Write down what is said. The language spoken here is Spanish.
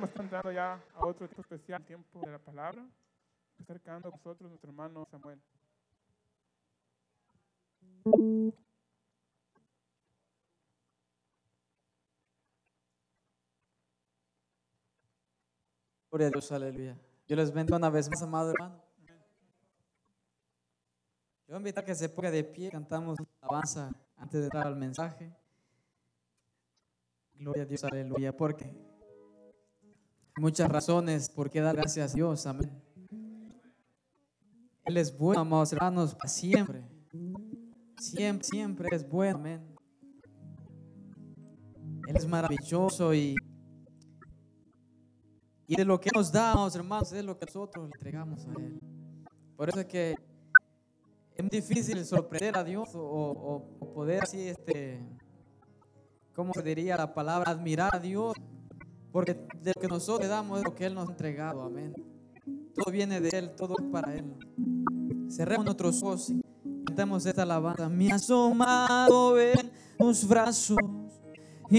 estamos entrando ya a otro tiempo especial, tiempo de la palabra. Está quedando con nosotros nuestro hermano Samuel. Gloria a Dios, aleluya. Yo les bendigo una vez más, amado hermano. Yo voy a invitar a que se ponga de pie, cantamos una alabanza antes de entrar al mensaje. Gloria a Dios, aleluya, porque hay muchas razones por qué dar gracias a Dios, amén. Él es bueno, amados hermanos, para siempre. Siempre, siempre es bueno, amén. Él es maravilloso y de lo que nos da, amados hermanos, es lo que nosotros le entregamos a Él. Por eso es que es muy difícil sorprender a Dios o poder así, ¿cómo se diría la palabra? Admirar a Dios, porque de lo que nosotros le damos es lo que Él nos ha entregado, amén. Todo viene de Él, todo es para Él. Cerremos nuestros ojos y cantemos esta alabanza. Me he asomado en tus brazos